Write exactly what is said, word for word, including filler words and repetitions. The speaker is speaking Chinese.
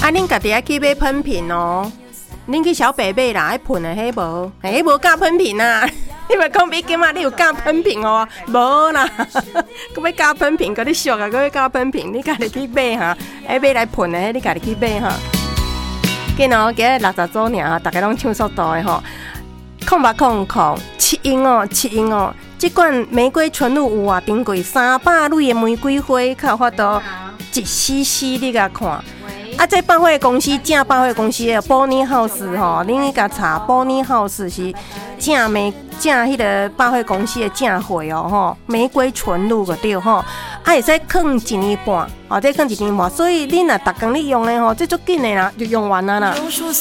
啊，恁家己爱去买喷瓶哦，恁去小北买啦，爱喷的迄无，迄无加喷瓶啊。你咪讲美金啊？你有加喷瓶哦？无啦，佮要加喷瓶，佮你俗啊，佮要加喷瓶，你家己去买哈，爱买来喷的，你家己去买哈。今哦，今日六十周年啊，大家拢唱速度的吼，空吧空空，七音哦，七音哦。这款玫瑰纯露有啊，珍贵三百蕊的玫瑰花，较有法度一 C C 你甲看。啊，这百货公司正百货公司的宝尼 house 吼，恁去甲查宝尼 house 是正玫正迄个百货公司的正货哦吼，玫瑰纯露个对吼，啊会使放一年半，哦，这放一年半，所以恁若逐工你用的吼，这足紧的啦，就用完啦啦。